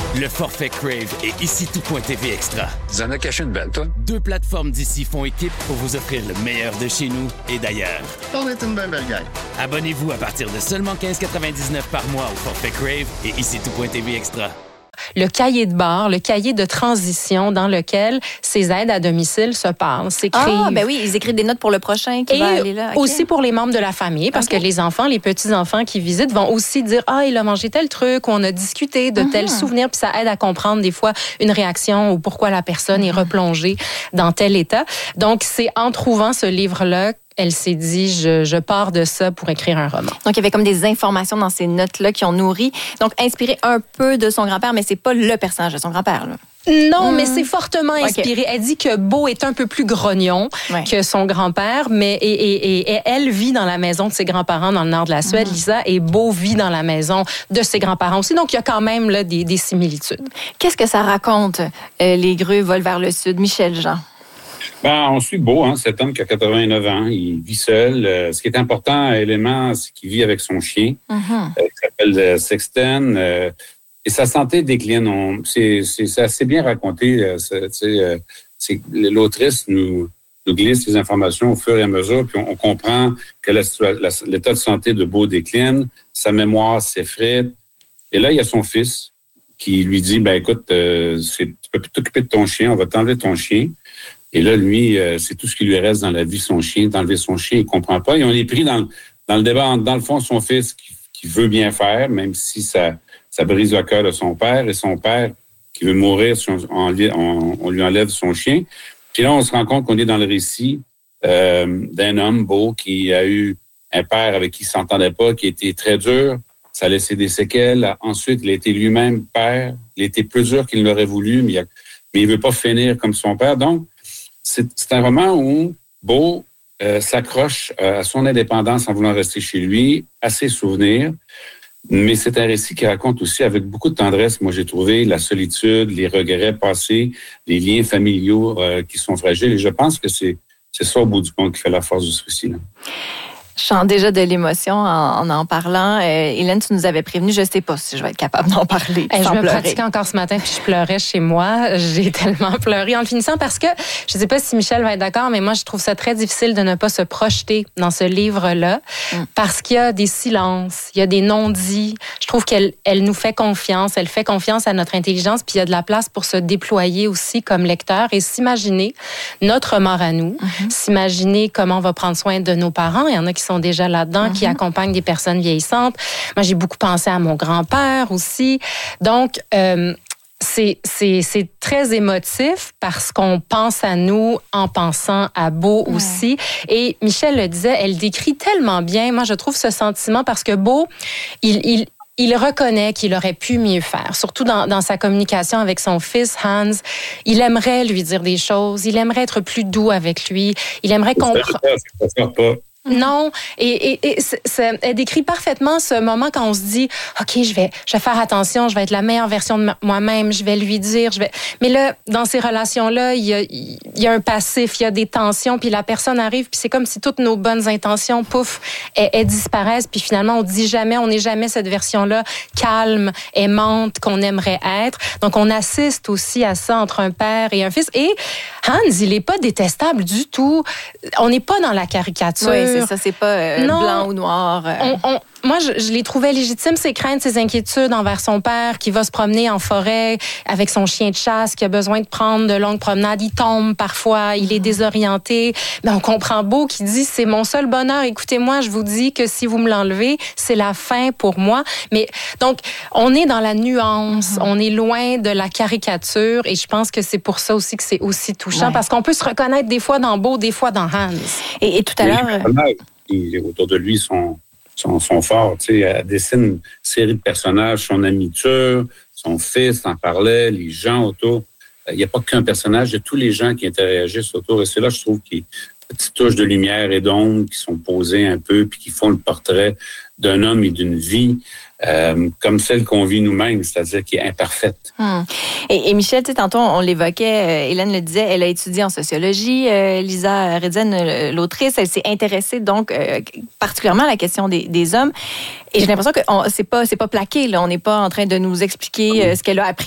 Le forfait Crave et ici tout.tv Extra. Tu en as caché une belle, toi? 2 plateformes d'ici font équipe pour vous offrir le meilleur de chez nous et d'ailleurs. On est une belle gang. Abonnez-vous à partir de seulement 15,99 par mois au forfait Crave et ici tout.tv Extra. Le cahier de bord, le cahier de transition dans lequel ces aides à domicile se passent, s'écrivent. Ah, ben oui, ils écrivent des notes pour le prochain qui va aller là. Okay. Aussi pour les membres de la famille, parce que les enfants, les petits-enfants qui visitent vont aussi dire « Ah, il a mangé tel truc » ou « On a discuté de tel souvenir », puis ça aide à comprendre des fois une réaction ou pourquoi la personne est replongée dans tel état. Donc, c'est en trouvant ce livre-là elle s'est dit, je pars de ça pour écrire un roman. Donc, il y avait comme des informations dans ces notes-là qui ont nourri. Donc, inspiré un peu de son grand-père, mais c'est pas le personnage de son grand-père, là. Non, mais c'est fortement inspiré. Okay. Elle dit que Beau est un peu plus grognon que son grand-père, mais et elle vit dans la maison de ses grands-parents dans le nord de la Suède, Lisa, et Beau vit dans la maison de ses grands-parents aussi. Donc, il y a quand même là, des similitudes. Qu'est-ce que ça raconte, Les Grues volent vers le sud? Michel Jean. On suit Beau, cet homme qui a 89 ans, il vit seul. Ce qui est important, élément, c'est qu'il vit avec son chien, qui s'appelle Sexton. Et sa santé décline. C'est assez bien raconté. L'autrice nous glisse les informations au fur et à mesure, puis on comprend que l'état de santé de Beau décline, sa mémoire s'effrite. Et là, il y a son fils qui lui dit, écoute, tu peux plus t'occuper de ton chien, on va t'enlever ton chien. Et là, lui, c'est tout ce qui lui reste dans la vie, son chien. D'enlever son chien, il comprend pas. Et on est pris dans le débat, dans le fond, son fils qui veut bien faire, même si ça brise le cœur de son père. Et son père qui veut mourir si on lui enlève son chien. Puis là, on se rend compte qu'on est dans le récit d'un homme, Beau, qui a eu un père avec qui il s'entendait pas, qui était très dur. Ça a laissé des séquelles. Ensuite, il a été lui-même père. Il a été plus dur qu'il l'aurait voulu, mais il veut pas finir comme son père. Donc, c'est un roman où Beau s'accroche à son indépendance en voulant rester chez lui, à ses souvenirs, mais c'est un récit qui raconte aussi avec beaucoup de tendresse, moi j'ai trouvé, la solitude, les regrets passés, les liens familiaux qui sont fragiles, et je pense que c'est ça au bout du compte qui fait la force de ce récit-là. Je sens déjà de l'émotion en parlant. Hélène, tu nous avais prévenu, je ne sais pas si je vais être capable d'en parler sans je me pleurer. pratiquais encore ce matin, puis je pleurais chez moi. J'ai tellement pleuré en le finissant parce que, je ne sais pas si Michel va être d'accord, mais moi, je trouve ça très difficile de ne pas se projeter dans ce livre-là parce qu'il y a des silences, il y a des non-dits. Je trouve qu'elle nous fait confiance, elle fait confiance à notre intelligence, puis il y a de la place pour se déployer aussi comme lecteur et s'imaginer notre mort à nous, s'imaginer comment on va prendre soin de nos parents. Il y en a qui sont déjà là-dedans, qui accompagnent des personnes vieillissantes. Moi, j'ai beaucoup pensé à mon grand-père aussi. Donc, c'est très émotif parce qu'on pense à nous en pensant à Beau aussi. Et Michel le disait, elle décrit tellement bien. Moi, je trouve ce sentiment parce que Beau, il reconnaît qu'il aurait pu mieux faire, surtout dans sa communication avec son fils, Hans. Il aimerait lui dire des choses, il aimerait être plus doux avec lui, il aimerait comprendre. Non, et elle décrit parfaitement ce moment quand on se dit « OK, je vais faire attention, je vais être la meilleure version de moi-même, je vais lui dire, Mais là, dans ces relations-là, il y a un passif, il y a des tensions, puis la personne arrive, puis c'est comme si toutes nos bonnes intentions, pouf, elles disparaissent, puis finalement, on n'est jamais cette version-là calme, aimante qu'on aimerait être. Donc, on assiste aussi à ça entre un père et un fils. Et Hans, il n'est pas détestable du tout. On n'est pas dans la caricature. Oui, c'est ça, c'est pas blanc ou noir. Moi, je les trouvais légitimes, ses craintes, ses inquiétudes envers son père qui va se promener en forêt avec son chien de chasse, qui a besoin de prendre de longues promenades. Il tombe parfois, il est désorienté. Mais on comprend Beau qui dit, c'est mon seul bonheur. Écoutez-moi, je vous dis que si vous me l'enlevez, c'est la fin pour moi. Mais donc, on est dans la nuance, on est loin de la caricature et je pense que c'est pour ça aussi que c'est aussi touchant parce qu'on peut se reconnaître des fois dans Beau, des fois dans Hans. Et tout à l'heure... Autour de lui sont forts. Elle dessine une série de personnages, son amiture, son fils en parlait, les gens autour. Il n'y a pas qu'un personnage, il y a tous les gens qui interagissent autour. Et c'est là, je trouve, qu'il y a une petite touche de lumière et d'ombre qui sont posées un peu, puis qui font le portrait d'un homme et d'une vie comme celle qu'on vit nous-mêmes, c'est-à-dire qui est imparfaite. Et Michel, tantôt, on l'évoquait, Hélène le disait, elle a étudié en sociologie. Lisa Redzen, l'autrice, elle s'est intéressée donc particulièrement à la question des hommes. Et j'ai l'impression que c'est pas plaqué, là. On n'est pas en train de nous expliquer ce qu'elle a appris